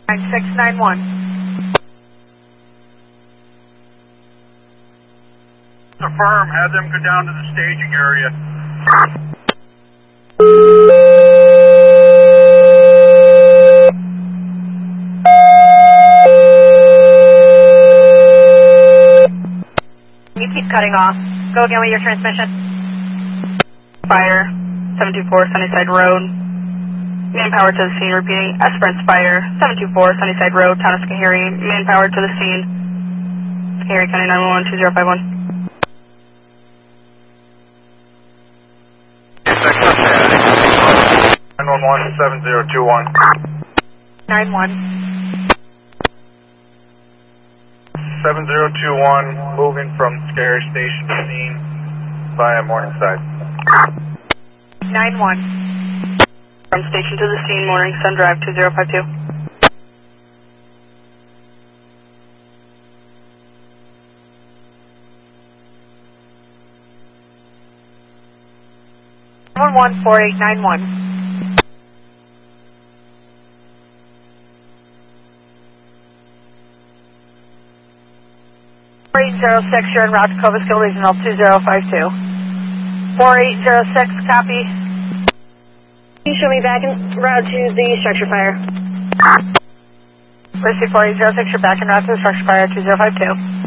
9691. Affirm, have them go down to the staging area. You keep cutting off. Go again with your transmission. Fire, 724 Sunnyside Road. Manpower to the scene, repeating. Esperance Fire, 724 Sunnyside Road, Town of Schoharie. Manpower to the scene. Schoharie County 911 2051. 911 7021. 91. 7021, moving from Schoharie Station to scene via Morningside. 91. From station to the scene, Morningside Drive 2052. One 4891. 4806, you're en route to Cobleskill Regional 2052. 4806, copy. Can you show me back en route to the structure fire? Receive 4806, you're back en route to the structure fire 2052.